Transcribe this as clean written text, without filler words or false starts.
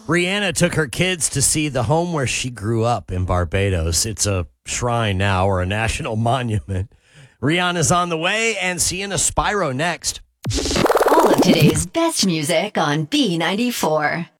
Rihanna took her kids to see the home where she grew up in Barbados. It's a shrine now or a national monument. Rihanna's on the way and Sienna Spyro next. All of today's best music on B94.